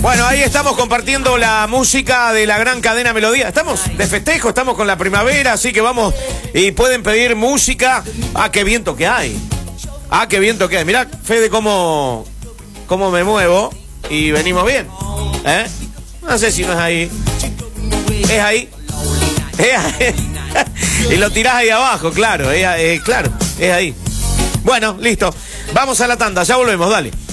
Bueno, ahí estamos compartiendo la música de la gran cadena Melodía. Estamos de festejo, estamos con la primavera, así que vamos y pueden pedir música. Ah, qué viento que hay. Ah, qué viento que hay. Mirá, Fede, cómo me muevo y venimos bien. ¿Eh? No sé si no es ahí. Es ahí. Es ahí. Y lo tirás ahí abajo, claro. Claro, es ahí. Bueno, listo. Vamos a la tanda, ya volvemos, dale.